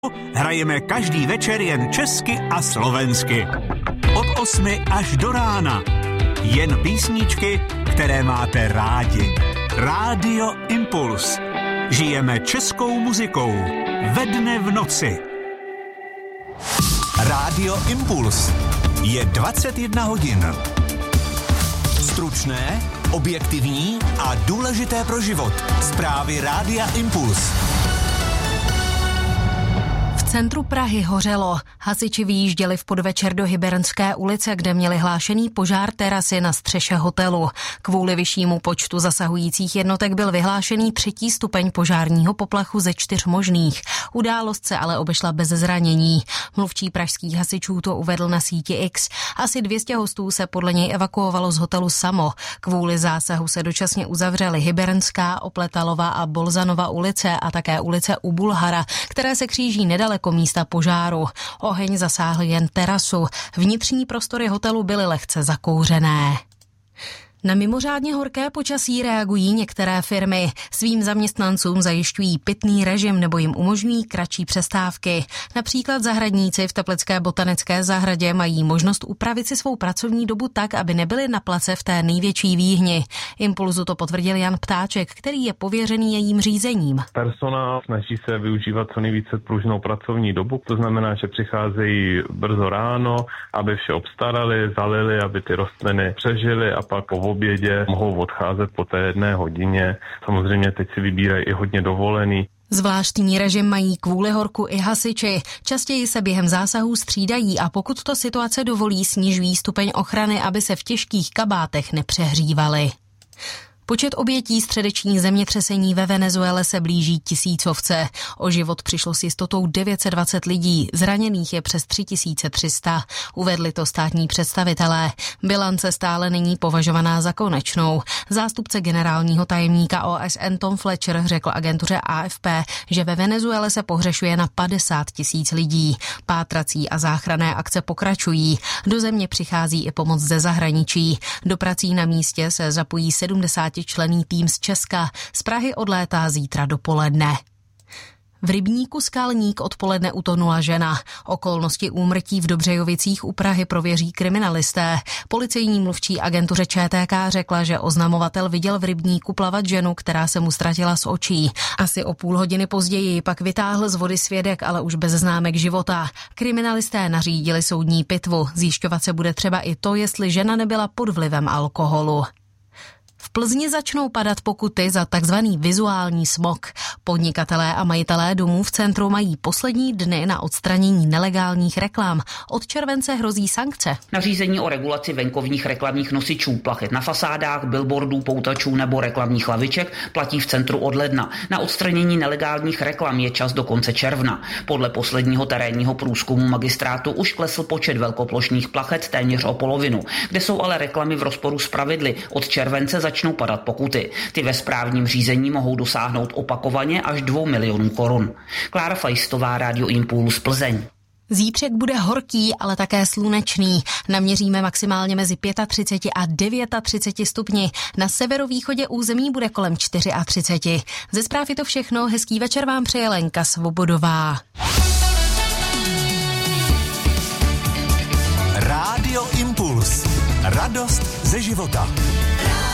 hrajeme každý večer jen česky a slovensky. Od 8 až do rána. Jen písničky, které máte rádi. Rádio Impuls. Žijeme českou muzikou. Ve dne v noci. Rádio Impuls. Je 21 hodin. Stručné, objektivní a důležité pro život. Zprávy Rádia Impuls. V centru Prahy hořelo. Hasiči vyjížděli v podvečer do Hybernské ulice, kde měli hlášený požár terasy na střeše hotelu. Kvůli vyššímu počtu zasahujících jednotek byl vyhlášený 3. stupeň požárního poplachu ze 4 možných. Událost se ale obešla bez zranění. Mluvčí pražských hasičů to uvedl na síti X. Asi 200 hostů se podle něj evakuovalo z hotelu samo. Kvůli zásahu se dočasně uzavřely Hybernská, Opletalová a Bolzanova ulice a také ulice U Bulhara, které se kříží nedaleko místa požáru. Oheň zasáhl jen terasu. Vnitřní prostory hotelu byly lehce zakouřené. Na mimořádně horké počasí reagují některé firmy. Svým zaměstnancům zajišťují pitný režim nebo jim umožňují kratší přestávky. Například zahradníci v Teplické botanické zahradě mají možnost upravit si svou pracovní dobu tak, aby nebyli na place v té největší výhni. Impulzu to potvrdil Jan Ptáček, který je pověřený jejím řízením. Personál snaží se využívat co nejvíce pružnou pracovní dobu. To znamená, že přicházejí brzo ráno, aby vše obstarali, zalili, aby ty rostliny přežily a pak po obědě mohou odcházet po té 1 hodině. Samozřejmě teď si vybírají i hodně dovolený. Zvláštní režim mají kvůli horku i hasiči. Častěji se během zásahů střídají a pokud to situace dovolí, snižují stupeň ochrany, aby se v těžkých kabátech nepřehřívali. Počet obětí středeční zemětřesení ve Venezuele se blíží 1000. O život přišlo s jistotou 920 lidí, zraněných je přes 3300. Uvedli to státní představitelé. Bilance stále není považovaná za konečnou. Zástupce generálního tajemníka OSN Tom Fletcher řekl agentuře AFP, že ve Venezuele se pohřešuje na 50 000 lidí. Pátrací a záchranné akce pokračují. Do země přichází i pomoc ze zahraničí. Do prací na místě se zapojí 70členný tým z Česka. Z Prahy odlétá zítra dopoledne. V rybníku Skalník odpoledne utonula žena. Okolnosti úmrtí v Dobřejovicích u Prahy prověří kriminalisté. Policejní mluvčí agentuře ČTK řekla, že oznamovatel viděl v rybníku plavat ženu, která se mu ztratila z očí. Asi o půl hodiny později pak vytáhl z vody svědek, ale už bez známek života. Kriminalisté nařídili soudní pitvu. Zjišťovat se bude třeba i to, jestli žena nebyla pod vlivem alkoholu. V Plzni začnou padat pokuty za takzvaný vizuální smog. Podnikatelé a majitelé domů v centru mají poslední dny na odstranění nelegálních reklam. Od července hrozí sankce. Nařízení o regulaci venkovních reklamních nosičů, plachet na fasádách, billboardů, poutačů nebo reklamních laviček platí v centru od ledna. Na odstranění nelegálních reklam je čas do konce června. Podle posledního terénního průzkumu magistrátu už klesl počet velkoplošných plachet téměř o polovinu. Kde jsou ale reklamy v rozporu s pravidly, od července začnou padat pokuty. Ty ve správním řízení mohou dosáhnout opakovaně až 2 milionů korun. Klára Fajstová, Rádio Impuls, Plzeň. Zítřek bude horký, ale také slunečný. Naměříme maximálně mezi 35 a 39 stupni. Na severovýchodě území bude kolem 34. Ze zpráv je to všechno. Hezký večer vám přeje Lenka Svobodová. Rádio Impuls. Radost ze života.